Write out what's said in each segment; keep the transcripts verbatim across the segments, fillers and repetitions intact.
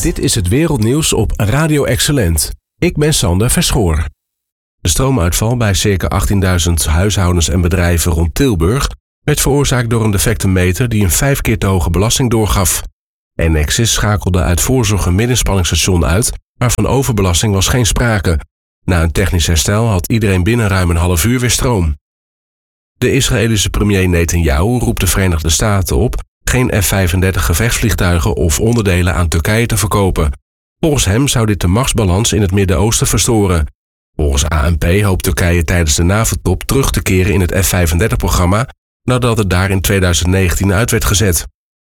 Dit is het wereldnieuws op Radio Excellent. Ik ben Sander Verschoor. De stroomuitval bij circa achttienduizend huishoudens en bedrijven rond Tilburg werd veroorzaakt door een defecte meter die een vijf keer te hoge belasting doorgaf. Enexis schakelde uit voorzorg een middenspanningsstation uit, maar van overbelasting was geen sprake. Na een technisch herstel had iedereen binnen ruim een half uur weer stroom. De Israëlische premier Netanyahu roept de Verenigde Staten op geen F vijfendertig gevechtsvliegtuigen of onderdelen aan Turkije te verkopen. Volgens hem zou dit de machtsbalans in het Midden-Oosten verstoren. Volgens A N P hoopt Turkije tijdens de NAVO-top terug te keren in het F vijfendertig-programma nadat het daar in tweeduizend negentien uit werd gezet.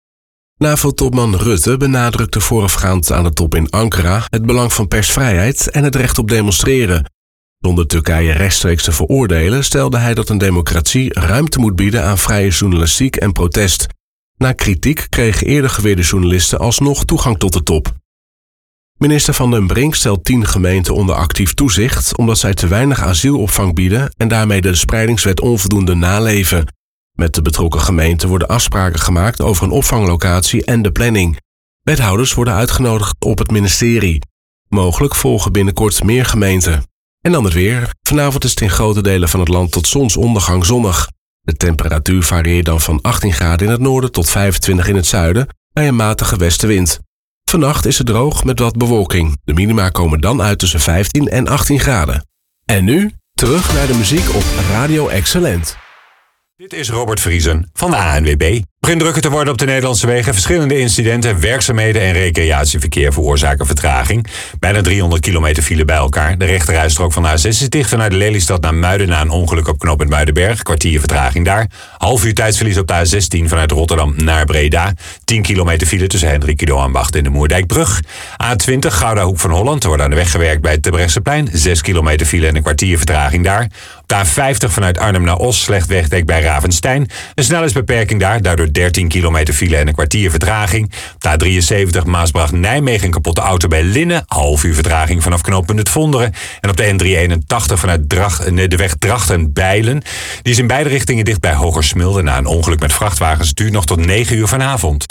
NAVO-topman Rutte benadrukte voorafgaand aan de top in Ankara het belang van persvrijheid en het recht op demonstreren. Zonder Turkije rechtstreeks te veroordelen stelde hij dat een democratie ruimte moet bieden aan vrije journalistiek en protest. Na kritiek kregen eerder geweerde journalisten alsnog toegang tot de top. Minister Van den Brink stelt tien gemeenten onder actief toezicht omdat zij te weinig asielopvang bieden en daarmee de spreidingswet onvoldoende naleven. Met de betrokken gemeenten worden afspraken gemaakt over een opvanglocatie en de planning. Wethouders worden uitgenodigd op het ministerie. Mogelijk volgen binnenkort meer gemeenten. En dan het weer. Vanavond is het in grote delen van het land tot zonsondergang zonnig. De temperatuur varieert dan van achttien graden in het noorden tot vijfentwintig in het zuiden bij een matige westenwind. Vannacht is het droog met wat bewolking. De minima komen dan uit tussen vijftien en achttien graden. En nu terug naar de muziek op Radio Excellent. Dit is Robert Vriesen van de A N W B. Begint drukker te worden op de Nederlandse wegen. Verschillende incidenten, werkzaamheden en recreatieverkeer veroorzaken vertraging. Bijna driehonderd kilometer file bij elkaar. De rechterrijstrook van de A zes is dicht vanuit Lelystad naar Muiden na een ongeluk op knooppunt Muidenberg. Kwartier vertraging daar. Half uur tijdsverlies op de A zestien vanuit Rotterdam naar Breda. tien kilometer file tussen Hendrik Ido-Ambacht en de Moerdijkbrug. A twintig Gouda Hoek van Holland. Er wordt aan de weg gewerkt bij het Terbrechtseplein. zes kilometer file en een kwartier vertraging daar. Op de A vijftig vanuit Arnhem naar Os. Slecht wegdek bij Ravenstein. Een snelheidsbeperking daar. Daardoor dertien kilometer file en een kwartier vertraging. Op de A drieënzeventig Maasbracht-Nijmegen een kapotte auto bij Linnen. Half uur vertraging vanaf knooppunt Het Vonderen. En op de N driehonderdeenentachtig vanuit Dracht, nee, de weg Drachten-Bijlen. Die is in beide richtingen dicht bij Hogersmilde na een ongeluk met vrachtwagens. Het duurt nog tot negen uur vanavond.